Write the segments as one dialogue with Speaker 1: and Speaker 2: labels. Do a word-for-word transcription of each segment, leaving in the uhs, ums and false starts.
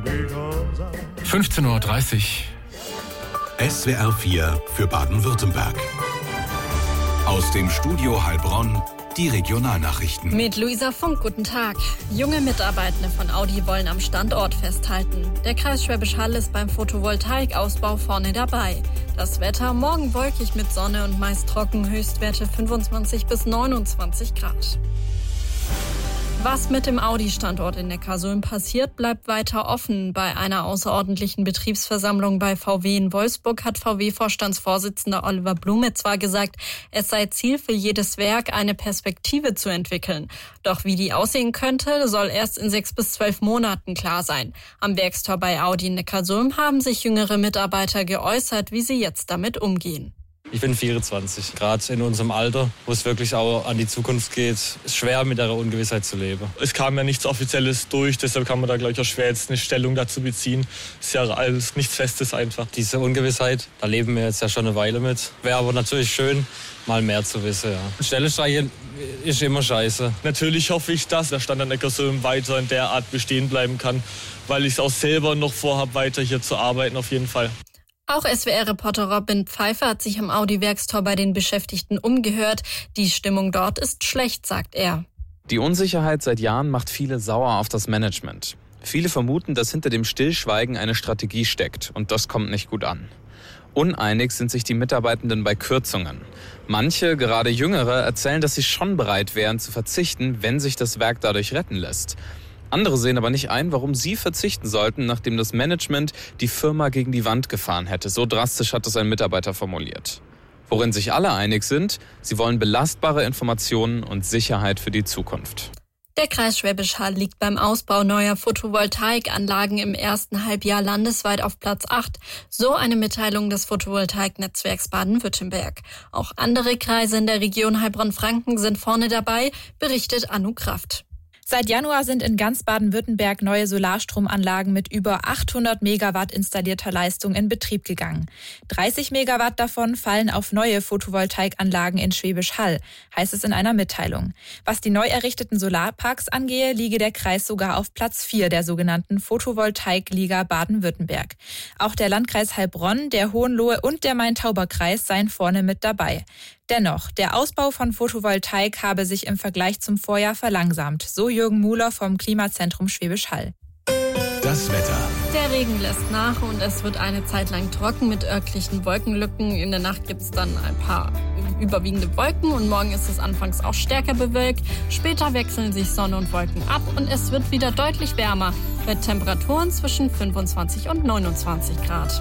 Speaker 1: fünfzehn Uhr dreißig.
Speaker 2: S W R vier für Baden-Württemberg. Aus dem Studio Heilbronn die Regionalnachrichten.
Speaker 3: Mit Luisa Funk, guten Tag. Junge Mitarbeitende von Audi wollen am Standort festhalten. Der Kreis Schwäbisch Hall ist beim Photovoltaikausbau vorne dabei. Das Wetter morgen wolkig mit Sonne und meist trocken, Höchstwerte fünfundzwanzig bis neunundzwanzig Grad. Was mit dem Audi-Standort in Neckarsulm passiert, bleibt weiter offen. Bei einer außerordentlichen Betriebsversammlung bei V W in Wolfsburg hat V W-Vorstandsvorsitzender Oliver Blume zwar gesagt, es sei Ziel für jedes Werk, eine Perspektive zu entwickeln. Doch wie die aussehen könnte, soll erst in sechs bis zwölf Monaten klar sein. Am Werkstor bei Audi in Neckarsulm haben sich jüngere Mitarbeiter geäußert, wie sie jetzt damit umgehen.
Speaker 4: Ich bin vierundzwanzig, gerade in unserem Alter, wo es wirklich auch an die Zukunft geht. Es ist schwer, mit der Ungewissheit zu leben.
Speaker 5: Es kam ja nichts Offizielles durch, deshalb kann man da gleich auch schwer jetzt eine Stellung dazu beziehen. Es ist ja alles nichts Festes einfach.
Speaker 4: Diese Ungewissheit, da leben wir jetzt ja schon eine Weile mit. Wäre aber natürlich schön, mal mehr zu wissen. Ja. Stelle streichen ist immer scheiße.
Speaker 5: Natürlich hoffe ich, dass der Standort Neckarsulm weiter in der Art bestehen bleiben kann, weil ich es auch selber noch vorhabe, weiter hier zu arbeiten auf jeden Fall.
Speaker 3: Auch S W R-Reporter Robin Pfeiffer hat sich am Audi-Werkstor bei den Beschäftigten umgehört. Die Stimmung dort ist schlecht, sagt er.
Speaker 6: Die Unsicherheit seit Jahren macht viele sauer auf das Management. Viele vermuten, dass hinter dem Stillschweigen eine Strategie steckt und das kommt nicht gut an. Uneinig sind sich die Mitarbeitenden bei Kürzungen. Manche, gerade Jüngere, erzählen, dass sie schon bereit wären zu verzichten, wenn sich das Werk dadurch retten lässt. Andere sehen aber nicht ein, warum sie verzichten sollten, nachdem das Management die Firma gegen die Wand gefahren hätte. So drastisch hat es ein Mitarbeiter formuliert. Worin sich alle einig sind, sie wollen belastbare Informationen und Sicherheit für die Zukunft.
Speaker 3: Der Kreis Schwäbisch Hall liegt beim Ausbau neuer Photovoltaikanlagen im ersten Halbjahr landesweit auf Platz acht. So eine Mitteilung des Photovoltaiknetzwerks Baden-Württemberg. Auch andere Kreise in der Region Heilbronn-Franken sind vorne dabei, berichtet Anu Kraft.
Speaker 7: Seit Januar sind in ganz Baden-Württemberg neue Solarstromanlagen mit über achthundert Megawatt installierter Leistung in Betrieb gegangen. dreißig Megawatt davon fallen auf neue Photovoltaikanlagen in Schwäbisch Hall, heißt es in einer Mitteilung. Was die neu errichteten Solarparks angehe, liege der Kreis sogar auf Platz vier der sogenannten Photovoltaik-Liga Baden-Württemberg. Auch der Landkreis Heilbronn, der Hohenlohe und der Main-Tauber-Kreis seien vorne mit dabei. Dennoch, der Ausbau von Photovoltaik habe sich im Vergleich zum Vorjahr verlangsamt, so Jürgen Muhler vom Klimazentrum Schwäbisch Hall.
Speaker 2: Das Wetter.
Speaker 3: Der Regen lässt nach und es wird eine Zeit lang trocken mit örtlichen Wolkenlücken. In der Nacht gibt es dann ein paar überwiegende Wolken und morgen ist es anfangs auch stärker bewölkt. Später wechseln sich Sonne und Wolken ab und es wird wieder deutlich wärmer mit Temperaturen zwischen fünfundzwanzig und neunundzwanzig Grad.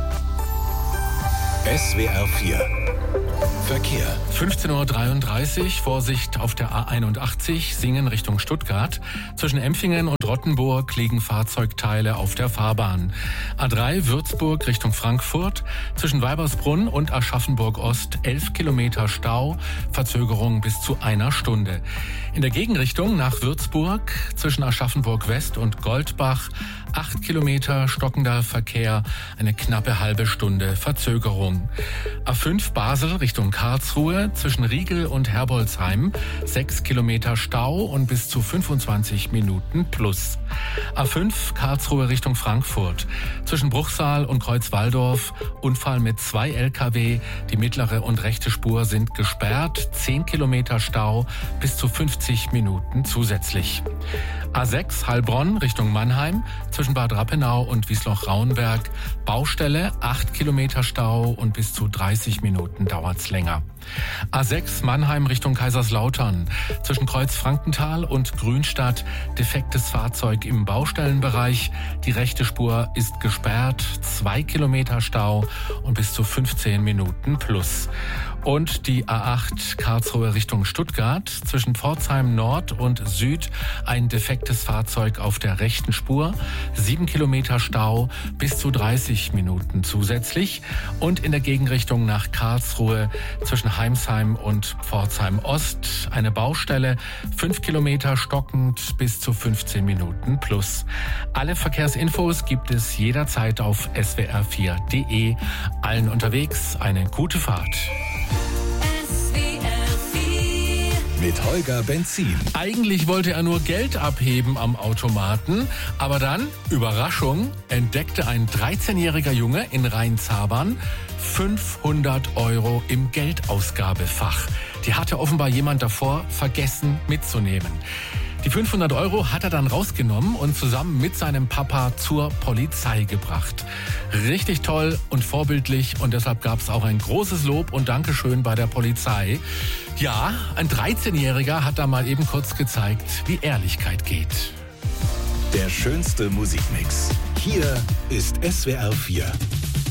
Speaker 2: S W R vier Verkehr.
Speaker 1: fünfzehn Uhr dreiunddreißig, Vorsicht auf der A einundachtzig, Singen Richtung Stuttgart. Zwischen Empfingen und Rottenburg liegen Fahrzeugteile auf der Fahrbahn. A drei Würzburg Richtung Frankfurt. Zwischen Weibersbrunn und Aschaffenburg-Ost elf Kilometer Stau, Verzögerung bis zu einer Stunde. In der Gegenrichtung nach Würzburg zwischen Aschaffenburg-West und Goldbach acht Kilometer stockender Verkehr, eine knappe halbe Stunde Verzögerung. A fünf Basel Richtung Karlsruhe zwischen Riegel und Herbolzheim sechs Kilometer Stau und bis zu fünfundzwanzig Minuten plus. A fünf Karlsruhe Richtung Frankfurt zwischen Bruchsal und Kreuzwaldorf Unfall mit zwei L K W. Die mittlere und rechte Spur sind gesperrt, zehn Kilometer Stau bis zu fünfzig Minuten zusätzlich. A sechs Heilbronn Richtung Mannheim zwischen Bad Rappenau und Wiesloch-Rauenberg Baustelle, acht Kilometer Stau und bis zu dreißig Minuten dauert's länger. A sechs Mannheim Richtung Kaiserslautern zwischen Kreuz-Frankenthal und Grünstadt defektes Fahrzeug im Baustellenbereich. Die rechte Spur ist gesperrt, zwei Kilometer Stau und bis zu fünfzehn Minuten plus. Und die A acht Karlsruhe Richtung Stuttgart zwischen Pforzheim Nord und Süd ein defektes Fahrzeug auf der rechten Spur, sieben Kilometer Stau bis zu dreißig Minuten zusätzlich. Und in der Gegenrichtung nach Karlsruhe zwischen Heimsheim und Pforzheim Ost eine Baustelle, fünf Kilometer stockend bis zu fünfzehn Minuten plus. Alle Verkehrsinfos gibt es jederzeit auf S W R vier Punkt de. Allen unterwegs eine gute Fahrt.
Speaker 8: S W R vier
Speaker 2: mit Holger Benzin.
Speaker 1: Eigentlich wollte er nur Geld abheben am Automaten, aber dann, Überraschung, entdeckte ein dreizehnjähriger Junge in Rhein-Zabern fünfhundert Euro im Geldausgabefach. Die hatte offenbar jemand davor vergessen mitzunehmen. Die fünfhundert Euro hat er dann rausgenommen und zusammen mit seinem Papa zur Polizei gebracht. Richtig toll und vorbildlich und deshalb gab es auch ein großes Lob und Dankeschön bei der Polizei. Ja, ein dreizehnjähriger hat da mal eben kurz gezeigt, wie Ehrlichkeit geht.
Speaker 2: Der schönste Musikmix. Hier ist S W R vier.